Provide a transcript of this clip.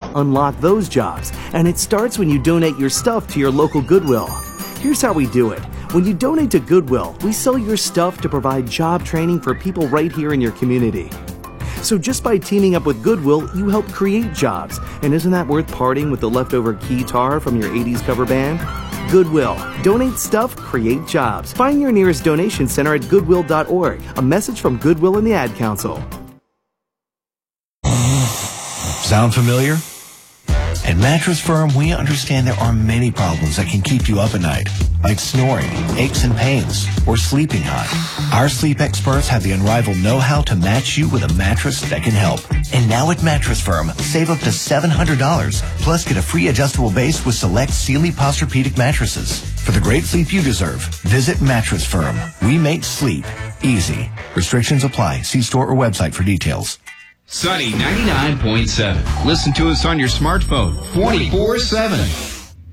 unlock those jobs, and it starts when you donate your stuff to your local Goodwill. Here's how we do it. When you donate to Goodwill, we sell your stuff to provide job training for people right here in your community. So just by teaming up with Goodwill, you help create jobs. And isn't that worth parting with the leftover keytar from your 80s cover band? Goodwill. Donate stuff, create jobs. Find your nearest donation center at goodwill.org. A message from Goodwill and the Ad Council. Sound familiar? At Mattress Firm, we understand there are many problems that can keep you up at night, like snoring, aches and pains, or sleeping hot. Our sleep experts have the unrivaled know-how to match you with a mattress that can help. And now at Mattress Firm, save up to $700, plus get a free adjustable base with select Sealy Posturepedic mattresses. For the great sleep you deserve, visit Mattress Firm. We make sleep easy. Restrictions apply. See store or website for details. Sunny 99.7. Listen to us on your smartphone 24/7.